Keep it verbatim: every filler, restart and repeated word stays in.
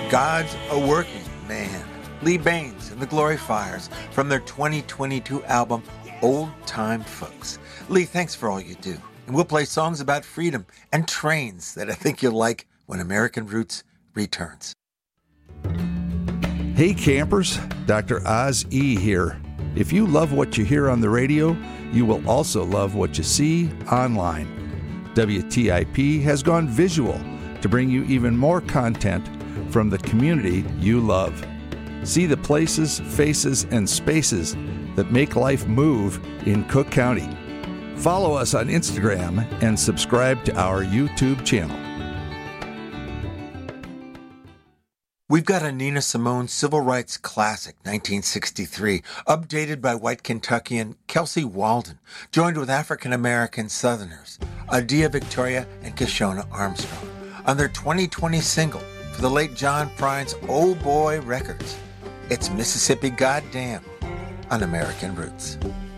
God's a Working Man. Lee Baines and the Gloryfiers from their twenty twenty-two album, Old Time Folks. Lee, thanks for all you do. And we'll play songs about freedom and trains that I think you'll like when American Roots returns. Hey campers, Doctor Oz E. here. If you love what you hear on the radio, you will also love what you see online. W T I P has gone visual to bring you even more content from the community you love. See the places, faces, and spaces that make life move in Cook County. Follow us on Instagram and subscribe to our YouTube channel. We've got a Nina Simone Civil Rights Classic, nineteen sixty-three, updated by white Kentuckian Kelsey Walden, joined with African-American Southerners, Adia Victoria and Kishona Armstrong, on their twenty twenty single for the late John Prine's Old Boy Records. It's Mississippi Goddamn on American Roots.